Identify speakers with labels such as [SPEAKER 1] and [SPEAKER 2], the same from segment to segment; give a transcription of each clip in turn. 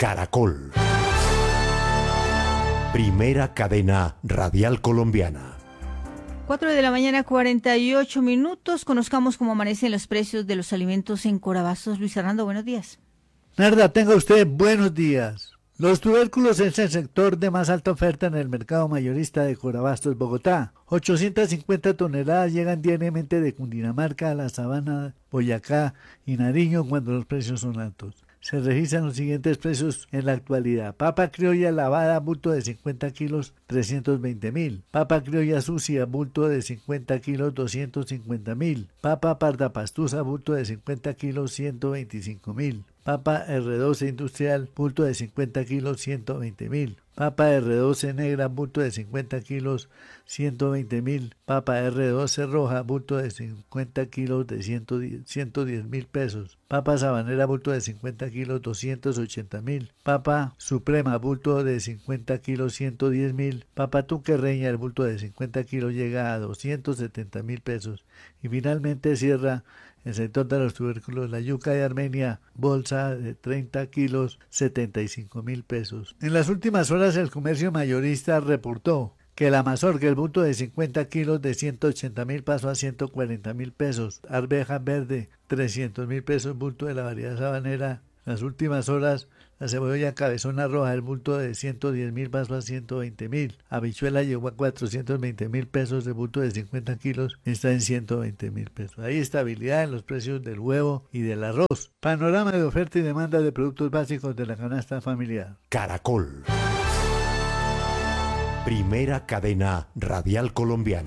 [SPEAKER 1] Caracol. Primera cadena radial colombiana.
[SPEAKER 2] 4:48 a.m. Conozcamos cómo amanecen los precios de los alimentos en Corabastos. Luis Fernando, buenos días.
[SPEAKER 3] Narda, tenga usted buenos días. Los tubérculos es el sector de más alta oferta en el mercado mayorista de Corabastos, Bogotá. 850 toneladas llegan diariamente de Cundinamarca a la Sabana, Boyacá y Nariño cuando los precios son altos. Se registran los siguientes precios en la actualidad. Papa criolla lavada, bulto de 50 kilos, 320.000. Papa criolla sucia, bulto de 50 kilos, 250.000. Papa parda pastusa, bulto de 50 kilos, 125.000. Papa R12 industrial, bulto de 50 kilos, 120.000. Papa R12 negra, bulto de 50 kilos, 120.000. Papa R12 roja, bulto de 50 kilos, de 110.000 pesos. Papa sabanera, bulto de 50 kilos, 280.000. Papa suprema, bulto de 50 kilos, 110.000. Papa tuquerreña, el bulto de 50 kilos llega a 270.000 pesos. Y finalmente cierra el sector de los tubérculos, la yuca de Armenia, bolsa de 30 kilos, 75.000 pesos. En las últimas horas el comercio mayorista reportó que la mazorca, el bulto de 50 kilos de 180.000 pasó a 140.000 pesos. Arveja verde, 300.000 pesos, bulto de la variedad sabanera. En las últimas horas la cebolla cabezona roja, el bulto de 110.000 pasó a 120.000. Habichuela llegó a 420.000 pesos, el bulto de 50 kilos está en 120.000 pesos. Hay estabilidad en los precios del huevo y del arroz. Panorama de oferta y demanda de productos básicos de la canasta familiar.
[SPEAKER 1] Caracol. Primera cadena radial colombiana.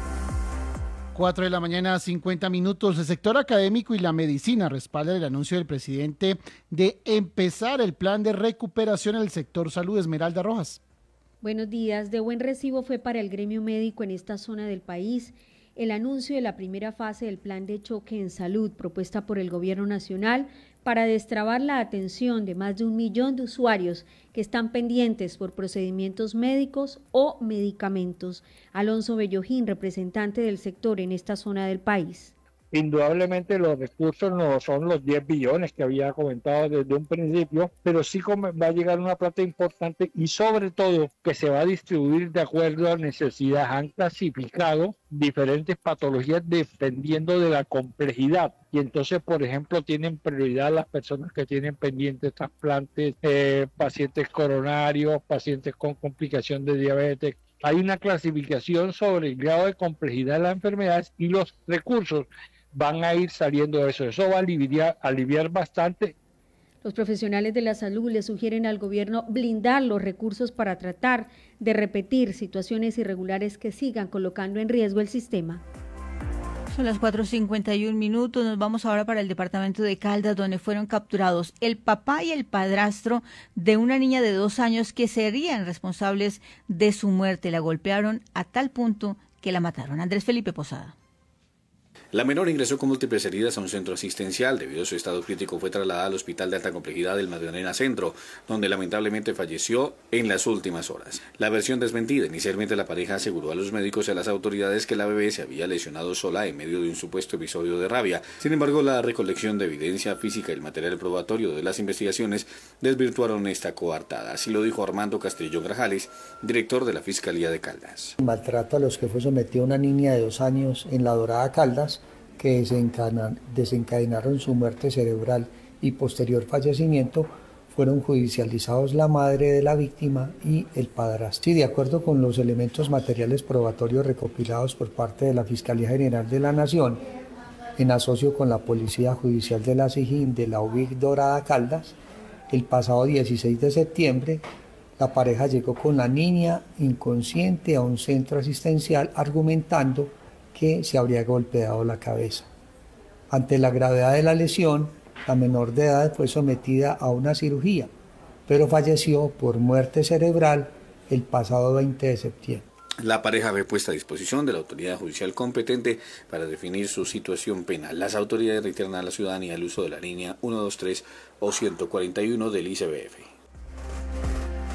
[SPEAKER 4] 4:50 a.m. El sector académico y la medicina respaldan el anuncio del presidente de empezar el plan de recuperación en el sector salud. Esmeralda Rojas.
[SPEAKER 5] Buenos días. De buen recibo fue para el gremio médico en esta zona del país el anuncio de la primera fase del plan de choque en salud propuesta por el Gobierno Nacional para destrabar la atención de más de 1 millón de usuarios que están pendientes por procedimientos médicos o medicamentos. Alonso Bellojín, representante del sector en esta zona del país.
[SPEAKER 6] Indudablemente los recursos no son los 10 billones que había comentado desde un principio, pero sí va a llegar una plata importante y sobre todo que se va a distribuir de acuerdo a necesidades. Han clasificado diferentes patologías dependiendo de la complejidad y entonces, por ejemplo, tienen prioridad las personas que tienen pendientes trasplantes, pacientes coronarios, pacientes con complicación de diabetes. Hay una clasificación sobre el grado de complejidad de las enfermedades y los recursos van a ir saliendo de eso. Eso va a aliviar bastante.
[SPEAKER 5] Los profesionales de la salud le sugieren al gobierno blindar los recursos para tratar de repetir situaciones irregulares que sigan colocando en riesgo el sistema.
[SPEAKER 2] Son las 4:51 a.m. Nos vamos ahora para el departamento de Caldas, donde fueron capturados el papá y el padrastro de una niña de 2 años que serían responsables de su muerte. La golpearon a tal punto que la mataron. Andrés Felipe Posada.
[SPEAKER 7] La menor ingresó con múltiples heridas a un centro asistencial. Debido a su estado crítico fue trasladada al hospital de alta complejidad del Magdalena Centro, donde lamentablemente falleció en las últimas horas. La versión desmentida: inicialmente la pareja aseguró a los médicos y a las autoridades que la bebé se había lesionado sola en medio de un supuesto episodio de rabia. Sin embargo, la recolección de evidencia física y el material probatorio de las investigaciones desvirtuaron esta coartada. Así lo dijo Armando Castrillón Grajales, director de la Fiscalía de Caldas.
[SPEAKER 8] Maltrato a los que fue sometida una niña de 2 años en La Dorada, Caldas, que desencadenaron su muerte cerebral y posterior fallecimiento, fueron judicializados la madre de la víctima y el padrastro. Sí, de acuerdo con los elementos materiales probatorios recopilados por parte de la Fiscalía General de la Nación, en asocio con la Policía Judicial de la SIJIN de la UBIC Dorada Caldas, el pasado 16 de septiembre, la pareja llegó con la niña inconsciente a un centro asistencial argumentando que se habría golpeado la cabeza. Ante la gravedad de la lesión, la menor de edad fue sometida a una cirugía, pero falleció por muerte cerebral el pasado 20 de septiembre.
[SPEAKER 7] La pareja fue puesta a disposición de la autoridad judicial competente para definir su situación penal. Las autoridades reiteran a la ciudadanía el uso de la línea 123 o 141 del ICBF.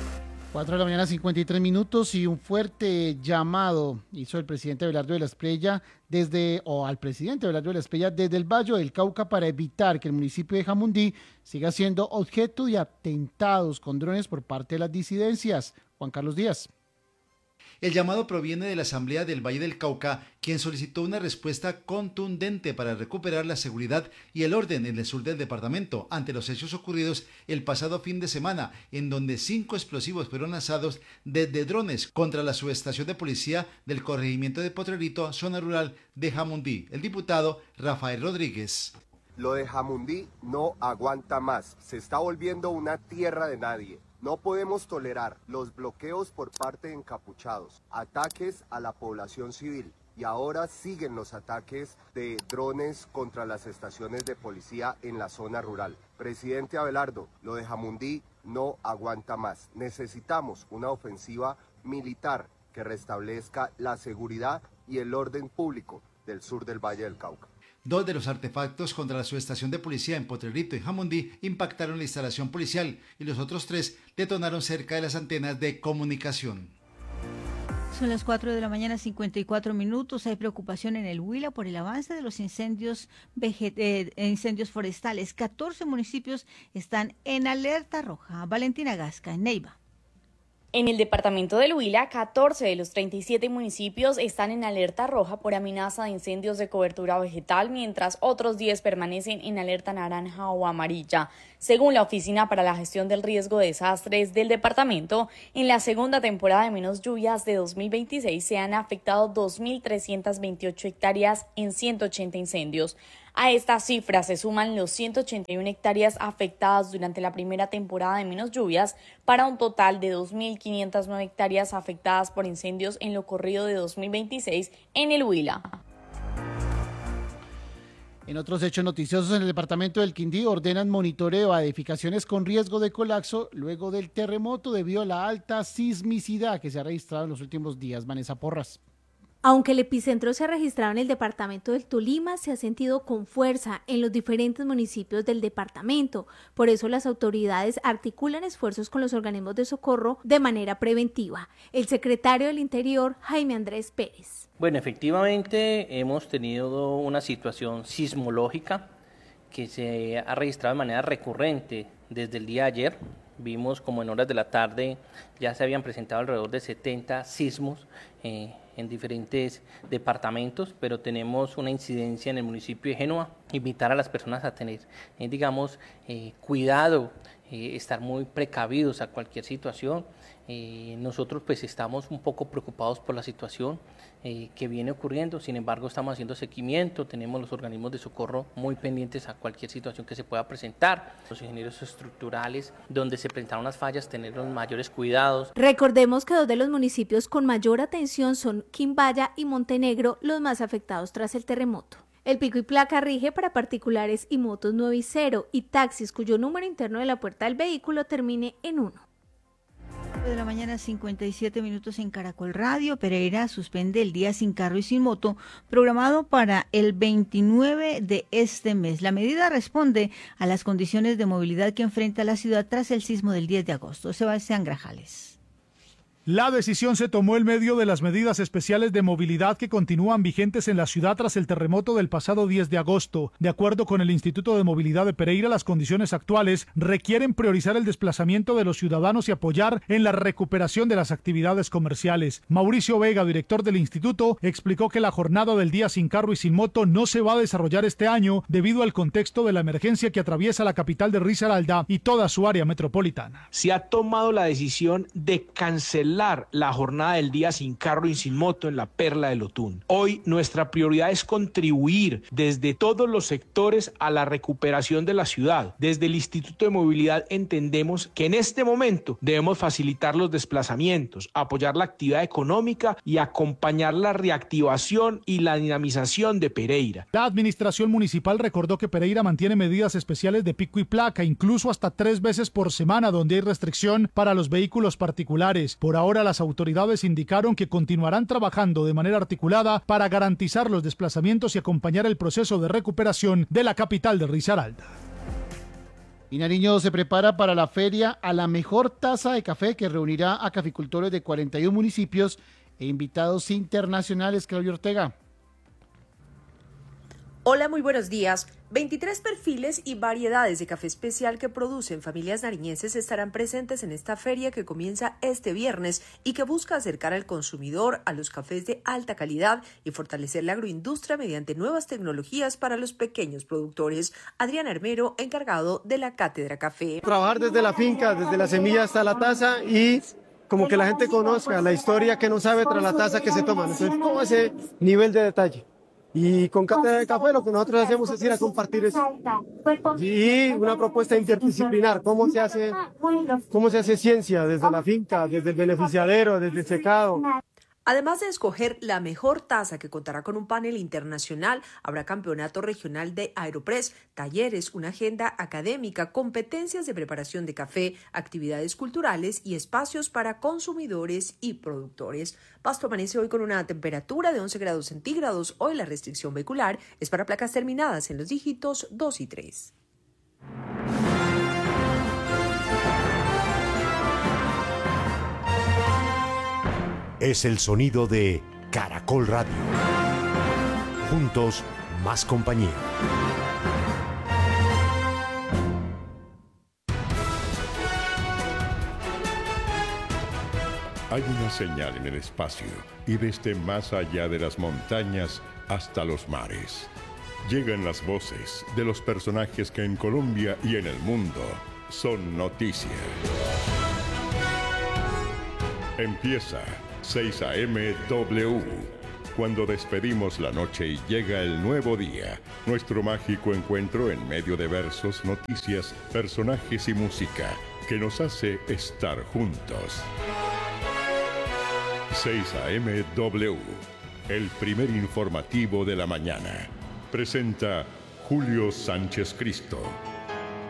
[SPEAKER 4] 4 de la mañana, 53 minutos, y un fuerte llamado hizo el presidente Abelardo de la Espriella al presidente Abelardo de la Espriella desde el Valle del Cauca para evitar que el municipio de Jamundí siga siendo objeto de atentados con drones por parte de las disidencias. Juan Carlos Díaz.
[SPEAKER 9] El llamado proviene de la Asamblea del Valle del Cauca, quien solicitó una respuesta contundente para recuperar la seguridad y el orden en el sur del departamento ante los hechos ocurridos el pasado fin de semana, en donde 5 explosivos fueron lanzados desde drones contra la subestación de policía del corregimiento de Potrerito, zona rural de Jamundí. El diputado Rafael Rodríguez.
[SPEAKER 10] Lo de Jamundí no aguanta más, se está volviendo una tierra de nadie. No podemos tolerar los bloqueos por parte de encapuchados, ataques a la población civil y ahora siguen los ataques de drones contra las estaciones de policía en la zona rural. Presidente Abelardo, lo de Jamundí no aguanta más. Necesitamos una ofensiva militar que restablezca la seguridad y el orden público del sur del Valle del Cauca.
[SPEAKER 9] 2 de los artefactos contra la subestación de policía en Potrerito y Jamundí impactaron la instalación policial y los otros 3 detonaron cerca de las antenas de comunicación.
[SPEAKER 2] Son las 4 de la mañana, 54 minutos. Hay preocupación en el Huila por el avance de los incendios forestales. 14 municipios están en alerta roja. Valentina Gasca, en Neiva.
[SPEAKER 11] En el departamento del Huila, 14 de los 37 municipios están en alerta roja por amenaza de incendios de cobertura vegetal, mientras otros 10 permanecen en alerta naranja o amarilla. Según la Oficina para la Gestión del Riesgo de Desastres del departamento, en la segunda temporada de menos lluvias de 2026 se han afectado 2.328 hectáreas en 180 incendios. A estas cifras se suman los 181 hectáreas afectadas durante la primera temporada de menos lluvias, para un total de 2.509 hectáreas afectadas por incendios en lo corrido de 2026 en el Huila.
[SPEAKER 4] En otros hechos noticiosos, en el departamento del Quindío ordenan monitoreo a edificaciones con riesgo de colapso luego del terremoto debido a la alta sismicidad que se ha registrado en los últimos días. Vanessa Porras.
[SPEAKER 12] Aunque el epicentro se ha registrado en el departamento del Tolima, se ha sentido con fuerza en los diferentes municipios del departamento. Por eso las autoridades articulan esfuerzos con los organismos de socorro de manera preventiva. El secretario del Interior, Jaime Andrés Pérez.
[SPEAKER 13] Bueno, efectivamente hemos tenido una situación sismológica que se ha registrado de manera recurrente desde el día de ayer. Vimos como en horas de la tarde ya se habían presentado alrededor de 70 sismos en diferentes departamentos, pero tenemos una incidencia en el municipio de Génova. Invitar a las personas a tener, cuidado, estar muy precavidos a cualquier situación. Nosotros pues estamos un poco preocupados por la situación que viene ocurriendo, sin embargo estamos haciendo seguimiento, tenemos los organismos de socorro muy pendientes a cualquier situación que se pueda presentar. Los ingenieros estructurales, donde se presentaron las fallas, tener los mayores cuidados.
[SPEAKER 12] Recordemos que 2 de los municipios con mayor atención son Quimbaya y Montenegro, los más afectados tras el terremoto. El pico y placa rige para particulares y motos 9 y 0 y taxis cuyo número interno de la puerta del vehículo termine en 1.
[SPEAKER 2] De la mañana, 57 minutos en Caracol Radio. Pereira suspende el día sin carro y sin moto programado para el 29 de este mes. La medida responde a las condiciones de movilidad que enfrenta la ciudad tras el sismo del 10 de agosto. Sebastián Grajales.
[SPEAKER 14] La decisión se tomó en medio de las medidas especiales de movilidad que continúan vigentes en la ciudad tras el terremoto del pasado 10 de agosto. De acuerdo con el Instituto de Movilidad de Pereira, las condiciones actuales requieren priorizar el desplazamiento de los ciudadanos y apoyar en la recuperación de las actividades comerciales. Mauricio Vega, director del instituto, explicó que la jornada del día sin carro y sin moto no se va a desarrollar este año debido al contexto de la emergencia que atraviesa la capital de Risaralda y toda su área metropolitana.
[SPEAKER 15] Se ha tomado la decisión de cancelar la jornada del día sin carro y sin moto en la Perla del Otún. Hoy nuestra prioridad es contribuir desde todos los sectores a la recuperación de la ciudad. Desde el Instituto de Movilidad entendemos que en este momento debemos facilitar los desplazamientos, apoyar la actividad económica y acompañar la reactivación y la dinamización de Pereira.
[SPEAKER 14] La administración municipal recordó que Pereira mantiene medidas especiales de pico y placa, incluso hasta 3 veces por semana, donde hay restricción para los vehículos particulares. Por ahora, las autoridades indicaron que continuarán trabajando de manera articulada para garantizar los desplazamientos y acompañar el proceso de recuperación de la capital de Risaralda.
[SPEAKER 4] Y Nariño se prepara para la feria a la mejor taza de café que reunirá a caficultores de 41 municipios e invitados internacionales. Claudio Ortega.
[SPEAKER 16] Hola, muy buenos días. 23 perfiles y variedades de café especial que producen familias nariñenses estarán presentes en esta feria que comienza este viernes y que busca acercar al consumidor a los cafés de alta calidad y fortalecer la agroindustria mediante nuevas tecnologías para los pequeños productores. Adrián Armero, encargado de la Cátedra Café.
[SPEAKER 17] Trabajar desde la finca, desde la semilla hasta la taza y como que la gente conozca la historia que no sabe tras la taza que se toman. Entonces, todo ese nivel de detalle. Y con Cátedra de Café lo que nosotros hacemos es ir a compartir eso. Y una propuesta interdisciplinar, cómo se hace ciencia desde la finca, desde el beneficiadero, desde el secado.
[SPEAKER 16] Además de escoger la mejor taza que contará con un panel internacional, habrá campeonato regional de Aeropress, talleres, una agenda académica, competencias de preparación de café, actividades culturales y espacios para consumidores y productores. Pasto amanece hoy con una temperatura de 11 grados centígrados. Hoy la restricción vehicular es para placas terminadas en los dígitos 2 y 3.
[SPEAKER 1] Es el sonido de Caracol Radio. Juntos, más compañía.
[SPEAKER 18] Hay una señal en el espacio y desde más allá de las montañas hasta los mares. Llegan las voces de los personajes que en Colombia y en el mundo son noticia. Empieza 6 a.m. W. Cuando despedimos la noche y llega el nuevo día, nuestro mágico encuentro en medio de versos, noticias, personajes y música que nos hace estar juntos. 6 a.m. W, el primer informativo de la mañana. Presenta Julio Sánchez Cristo.